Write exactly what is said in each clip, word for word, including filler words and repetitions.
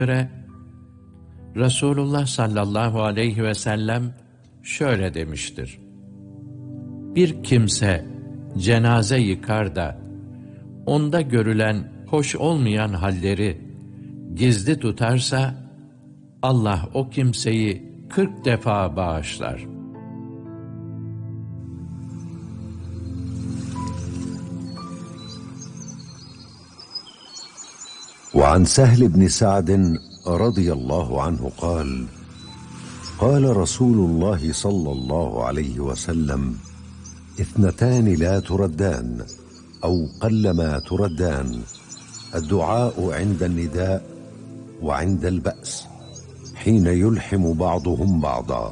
göre Resulullah sallallahu aleyhi ve sellem şöyle demiştir: Bir kimse cenaze yıkar da onda görülen hoş olmayan halleri gizli tutarsa Allah o kimseyi kırk defa bağışlar. وعن سهل بن سعد رضي الله عنه قال قال رسول الله صلى الله عليه وسلم اثنتان لا تردان أو قلما تردان الدعاء عند النداء وعند البأس حين يلحم بعضهم بعضا.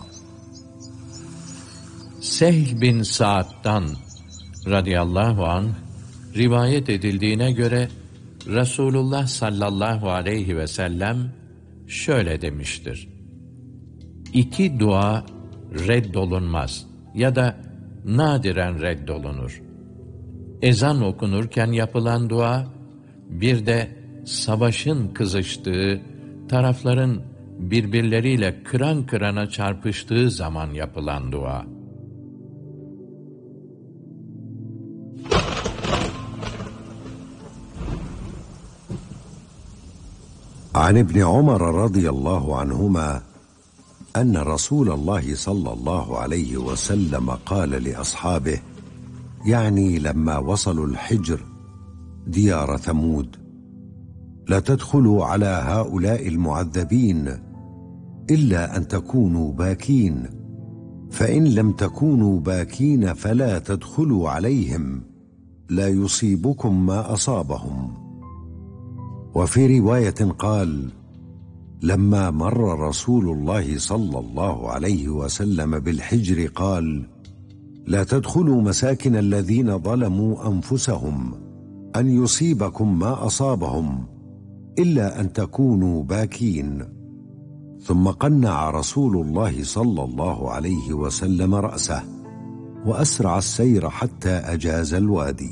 Sehl bin Sa'd'dan radıyallahu anh rivayet edildiğine göre Resulullah sallallahu aleyhi ve sellem şöyle demiştir: İki dua reddolunmaz ya da nadiren reddolunur. Ezan okunurken yapılan dua, bir de savaşın kızıştığı, tarafların birbirleriyle kıran kırana çarpıştığı zaman yapılan dua. عن ابن عمر رضي الله عنهما أن رسول الله صلى الله عليه وسلم قال لأصحابه يعني لما وصلوا الحجر ديار ثمود لا تدخلوا على هؤلاء المعذبين إلا أن تكونوا باكين فإن لم تكونوا باكين فلا تدخلوا عليهم لا يصيبكم ما أصابهم. وفي رواية قال لما مر رسول الله صلى الله عليه وسلم بالحجر قال لا تدخلوا مساكن الذين ظلموا أنفسهم أن يصيبكم ما أصابهم إلا أن تكونوا باكين. ثم قنع رسول الله صلى الله عليه وسلم رأسه وأسرع السير حتى أجاز الوادي.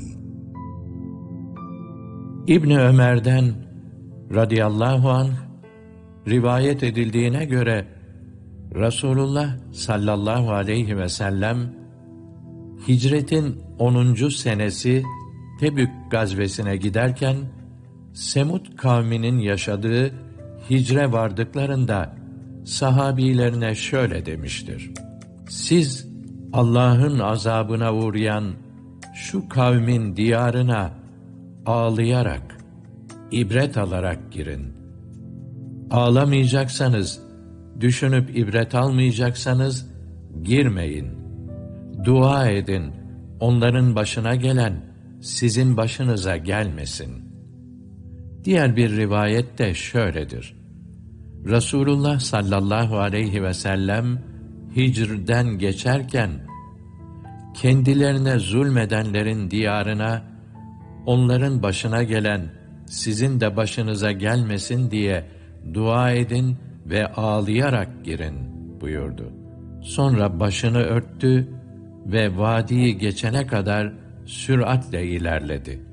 İbni Ömer'den radıyallahu anh rivayet edildiğine göre Resulullah sallallahu aleyhi ve sellem hicretin onuncu senesi Tebük gazvesine giderken Semud kavminin yaşadığı hicre vardıklarında sahabilerine şöyle demiştir: Siz Allah'ın azabına uğrayan şu kavmin diyarına ağlayarak, ibret alarak girin. Ağlamayacaksanız, düşünüp ibret almayacaksanız girmeyin. Dua edin, onların başına gelen sizin başınıza gelmesin. Diğer bir rivayette şöyledir: Resulullah sallallahu aleyhi ve sellem Hicr'den geçerken kendilerine zulmedenlerin diyarına onların başına gelen sizin de başınıza gelmesin diye dua edin ve ağlayarak girin buyurdu. Sonra başını örttü ve vadiyi geçene kadar süratle ilerledi.